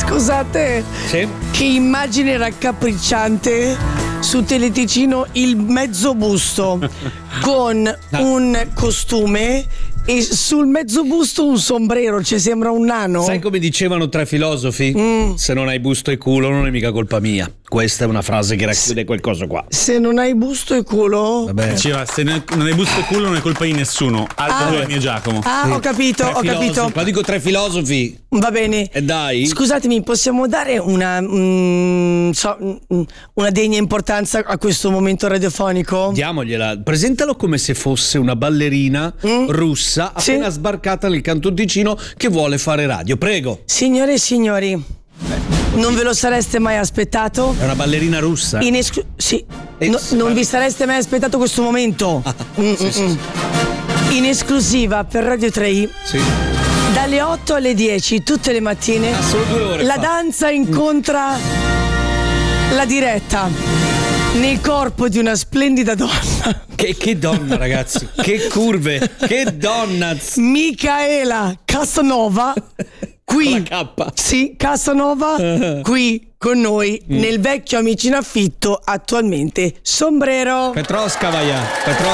Scusate, Sì? che immagine raccapricciante su Teleticino, il mezzo busto con un costume e sul mezzo busto un sombrero, ci sembra un nano. Sai come dicevano tre filosofi? Se non hai busto e culo non è mica colpa mia. Questa è una frase che racchiude qualcosa qua. Se non hai busto e culo. Vabbè. Diceva, se non hai busto e culo non è colpa di nessuno. Altro è mio Giacomo. Ah, ho capito, Tre ho filosofi. capito. Ma dico tre filosofi. Va bene. E dai. Scusatemi, possiamo dare una degna importanza a questo momento radiofonico? Diamogliela. Presentalo come se fosse una ballerina russa appena sbarcata nel Canton Ticino che vuole fare radio. Prego. Signore e signori, non ve lo sareste mai aspettato? È una ballerina russa. Sì. Non vi sareste mai aspettato questo momento? Sì. In esclusiva per Radio 3. Sì. Dalle 8 alle 10 tutte le mattine Solo 2 ore la fa. danza incontra la diretta nel corpo di una splendida donna. Che donna, ragazzi. Che curve. Che donna. Micaela Casanova. Qui. Con la K. Sì, Casanova. Qui con noi nel vecchio Amici in Affitto, attualmente Sombrero. Petroscavaia.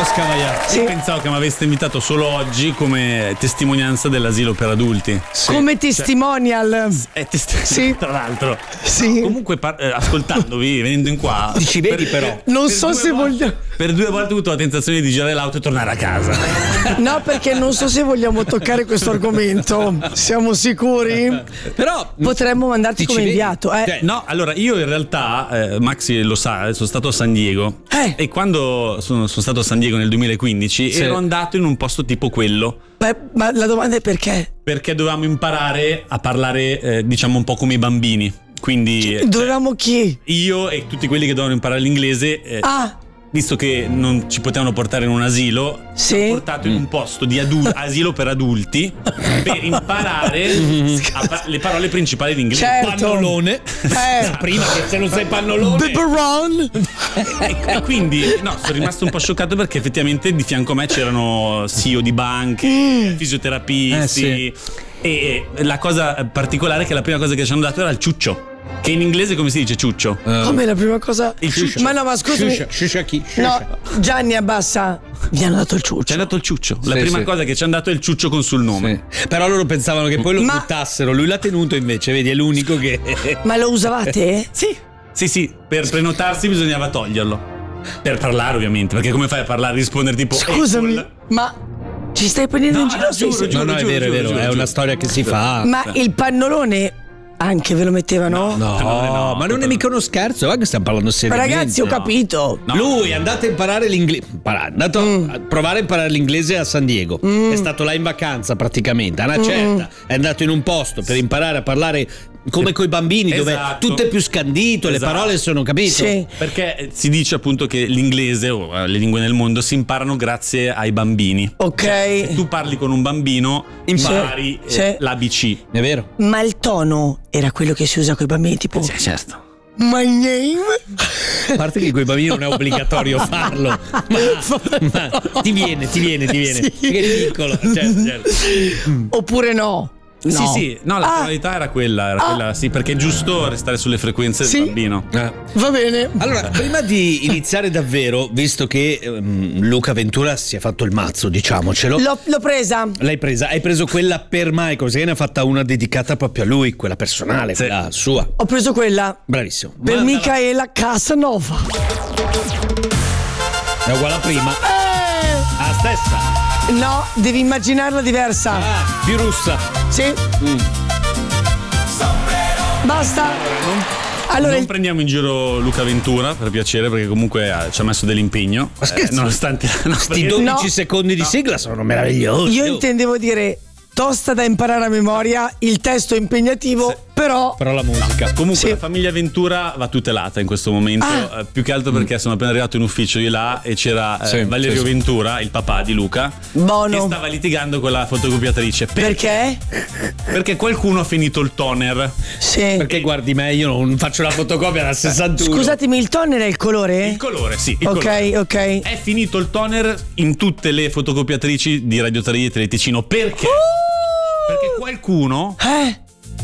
Sì. Io pensavo che mi aveste invitato solo oggi come testimonianza dell'asilo per adulti. Come testimonial. Sì. Tra l'altro. Sì. Comunque ascoltandovi, venendo in qua. Ci vedi però. Non so se voglio. Per 2 volte ho avuto la tentazione di girare l'auto e tornare a casa. No, perché non so se vogliamo toccare questo argomento. Siamo sicuri? Però Potremmo mandarti come vedi? inviato. No, allora io in realtà, Maxi lo sa, sono stato a San Diego. E quando sono stato a San Diego nel 2015 ero andato in un posto tipo quello. Beh, ma la domanda è perché? Perché dovevamo imparare a parlare, diciamo, un po' come i bambini. Quindi Dovevamo chi? io e tutti quelli che dovevano imparare l'inglese, visto che non ci potevano portare in un asilo, Sì. ho portato in un posto di asilo per adulti per imparare le parole principali di inglese. Certo. pannolone. Prima che se non sei pannolone. Beberon. E quindi sono rimasto un po' scioccato perché effettivamente di fianco a me c'erano CEO di banche, fisioterapisti. E la cosa particolare è che la prima cosa che ci hanno dato era il ciuccio. Che in inglese come si dice ciuccio? Come la prima cosa? Il ciuccio. Ma no, ma scusami. Shusha chi? No, Gianni abbassa. Mi hanno dato il ciuccio. Ci hanno dato il ciuccio. La prima cosa che ci hanno dato è il ciuccio con sul nome. Però loro pensavano che poi lo buttassero. Lui l'ha tenuto invece, vedi, è l'unico che. Ma lo usavate? Sì, per prenotarsi bisognava toglierlo. Per parlare ovviamente, perché come fai a parlare, rispondere tipo Scusami, Apple? ma ci stai prendendo in giro? giuro, No, è vero, è una storia che si fa. Ma il pannolone anche ve lo mettevano? No, ma non è mica uno scherzo, guarda che stiamo parlando seriamente. Ragazzi, ho capito. No. Lui è andato a imparare l'inglese. È andato a provare a imparare l'inglese a San Diego. È stato là in vacanza praticamente. A una certa è andato in un posto per imparare a parlare come coi bambini, dove Esatto. tutto è più scandito, le parole sono, capito? Sì. Perché si dice appunto che l'inglese o le lingue nel mondo si imparano grazie ai bambini. Ok. Se tu parli con un bambino, impari l'ABC. È vero. Ma il tono era quello che si usa con i bambini, tipo Certo. My name? A parte che con i bambini non è obbligatorio farlo. Ma ti viene. Sì. Che ridicolo. Certo. Oppure no? No. Sì, no, la tonalità era quella, sì, perché è giusto restare sulle frequenze del bambino. Va bene. Allora, prima di iniziare davvero, visto che Luca Ventura si è fatto il mazzo, diciamocelo. L'ho presa. L'hai presa? Hai preso quella per Michael, se ne ha fatta una dedicata proprio a lui, quella personale, quella sua. Ho preso quella Bravissimo. per Micaela Casanova. È uguale a prima. La stessa. No, devi immaginarla diversa. Più russa. Sì. Basta. Allora, Non prendiamo in giro Luca Ventura, per piacere, perché comunque ci ha messo dell'impegno. Ma scherzi? Nonostante Sti 12 secondi di sigla sono meravigliosi. io intendevo dire tosta da imparare a memoria, il testo è impegnativo, però la musica. Comunque la famiglia Ventura va tutelata in questo momento, più che altro perché sono appena arrivato in ufficio di là e c'era Valerio Ventura, il papà di Luca, che stava litigando con la fotocopiatrice. Perché? Perché qualcuno ha finito il toner. Sì. Perché guardi me, io non faccio la fotocopia da 61. Scusatemi, il toner è il colore? Il colore, sì. Ok. È finito il toner in tutte le fotocopiatrici di Radio 3 e Teleticino. Perché? Perché qualcuno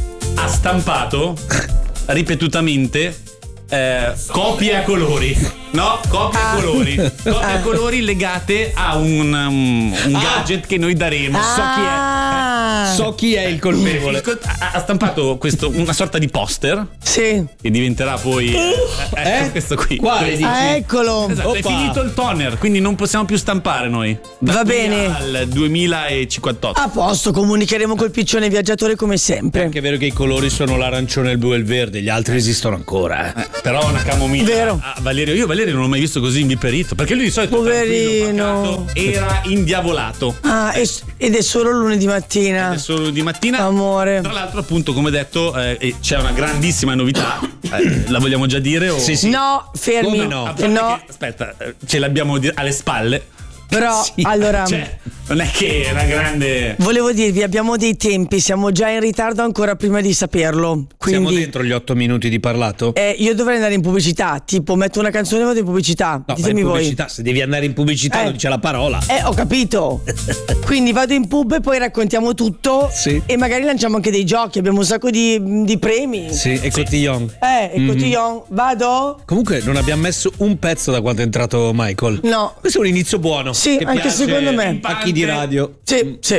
ha stampato ripetutamente copie a colori. No, copie a colori. Copie a colori legate a un gadget che noi daremo. So chi è il colpevole. Ha stampato una sorta di poster. Sì. Che diventerà poi questo qui. Quale dici? Eccolo. Esatto, è finito il toner, quindi non possiamo più stampare noi. Va bene. Al 2058. A posto, comunicheremo col piccione viaggiatore come sempre. È anche vero che i colori sono l'arancione, il blu e il verde, gli altri esistono ancora. Però una camomilla. Vero. Io Valerio non l'ho mai visto così inviperito, perché lui di solito poverino era indiavolato. Ed è solo lunedì mattina. È solo di mattina. Amore. Tra l'altro, appunto, come detto, c'è una grandissima novità. La vogliamo già dire? O... Sì. No, fermi. Come no? No. Aspetta, ce l'abbiamo alle spalle. Però, Sì. allora, Cioè, non è che è una grande. volevo dirvi, abbiamo dei tempi, siamo già in ritardo ancora prima di saperlo. Quindi, Siamo dentro gli 8 minuti di parlato? io dovrei andare in pubblicità, tipo metto una canzone e vado in pubblicità. No, Ditemi in voi. pubblicità, se devi andare in pubblicità lo dice la parola. Ho capito. Quindi vado in pub e poi raccontiamo tutto. Sì. E magari lanciamo anche dei giochi. Abbiamo un sacco di premi. Sì, e cotillon. E cotillon. Vado? Comunque non abbiamo messo un pezzo da quando è entrato Michael. No. Questo è un inizio buono. Sì, che anche piace secondo me. a chi di radio. Sì, sì.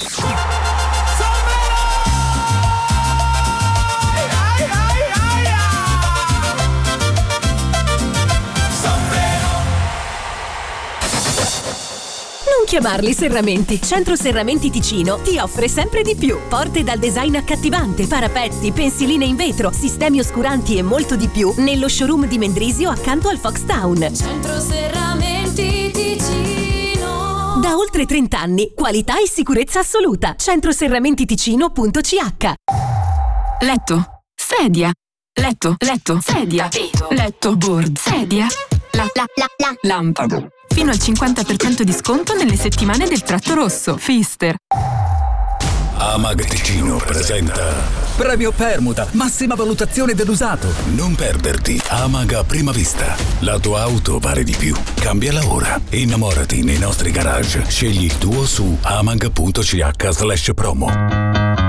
Non chiamarli serramenti. Centro Serramenti Ticino ti offre sempre di più. Porte dal design accattivante, parapetti, pensiline in vetro, sistemi oscuranti e molto di più nello showroom di Mendrisio accanto al Foxtown. Centro Serramenti Ticino. Da oltre 30 anni, qualità e sicurezza assoluta. centroserramentiticino.ch. Letto, sedia, letto, sedia, letto, board, sedia, lampada. Fino al 50% di sconto nelle settimane del tratto rosso. Fister. Amag Ticino presenta Premio Permuta, massima valutazione dell'usato. Non perderti Amag a prima vista. La tua auto vale di più. Cambiala ora. Innamorati nei nostri garage. Scegli il tuo su amag.ch/promo.